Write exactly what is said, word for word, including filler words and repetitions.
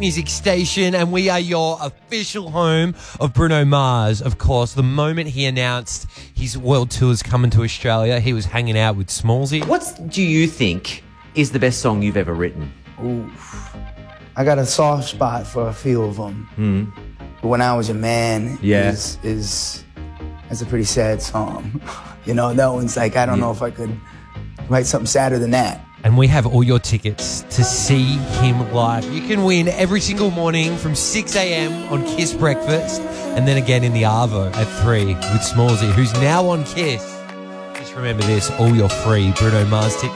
music station, and we are your official home of Bruno Mars. Of course, the moment he announced his world tour's coming to Australia, he was hanging out with Smallsy. What do you think is the best song you've ever written? Oof. I got a soft spot for a few of them. Mm. When I Was a Man yeah. is, is that's a pretty sad song. You know, that one's like, I don't yeah. know if I could write something sadder than that. And we have all your tickets to see him live. You can win every single morning from six a.m. on Kiss Breakfast, and then again in the Arvo at three with Smallsy, who's now on Kiss. Just remember this, all your free Bruno Mars tickets.